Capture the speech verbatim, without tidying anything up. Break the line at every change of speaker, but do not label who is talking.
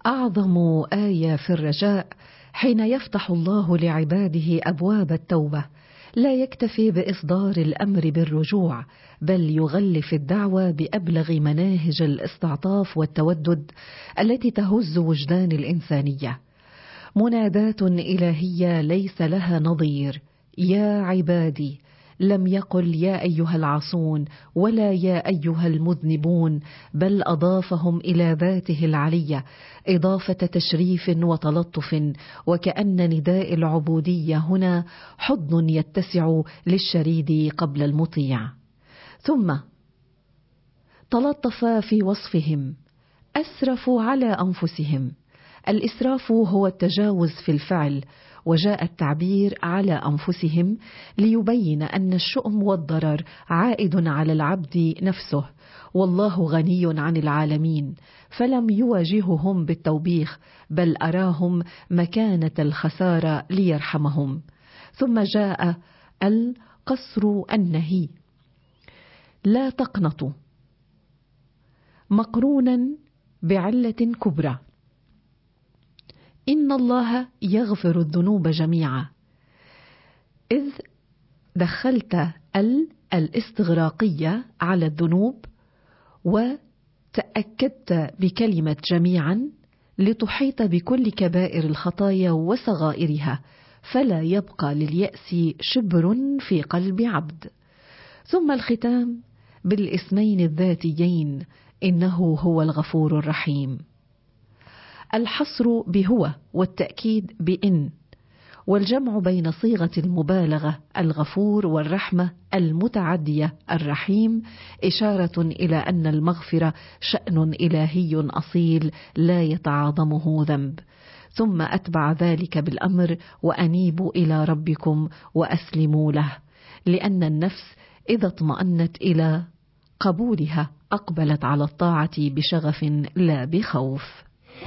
أعظم آية في الرجاء حين يفتح الله لعباده أبواب التوبة، لا يكتفي بإصدار الأمر بالرجوع، بل يغلف الدعوة بأبلغ مناهج الاستعطاف والتودد التي تهز وجدان الإنسانية. منادات إلهية ليس لها نظير: يا عبادي، لم يقل يا أيها العاصون ولا يا أيها المذنبون، بل أضافهم إلى ذاته العلية إضافة تشريف وتلطف، وكأن نداء العبودية هنا حضن يتسع للشريد قبل المطيع. ثم تلطف في وصفهم: أسرفوا على أنفسهم. الإسراف هو التجاوز في الفعل، وجاء التعبير على أنفسهم ليبين أن الشؤم والضرر عائد على العبد نفسه، والله غني عن العالمين، فلم يواجههم بالتوبيخ، بل أراهم مكانة الخسارة ليرحمهم. ثم جاء القصر النهي: لا تقنطوا، مقرونا بعلة كبرى: إن الله يغفر الذنوب جميعا، إذ دخلت ال الاستغراقية على الذنوب وتأكدت بكلمة جميعا لتحيط بكل كبائر الخطايا وصغائرها، فلا يبقى لليأس شبر في قلب عبد. ثم الختام بالاسمين الذاتيين: إنه هو الغفور الرحيم. الحصر بهو والتأكيد بإن، والجمع بين صيغة المبالغة الغفور والرحمة المتعدية الرحيم، إشارة إلى أن المغفرة شأن إلهي أصيل لا يتعاظمه ذنب. ثم أتبع ذلك بالأمر: وأنيبوا إلى ربكم وأسلموا له، لأن النفس إذا اطمأنت إلى قبولها أقبلت على الطاعة بشغف لا بخوف.